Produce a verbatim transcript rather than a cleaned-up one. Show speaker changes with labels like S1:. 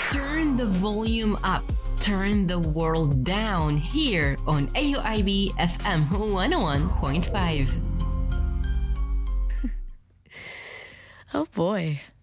S1: Turn the volume up. Turn the world down here on A U I B F M one oh one point five.
S2: Oh boy.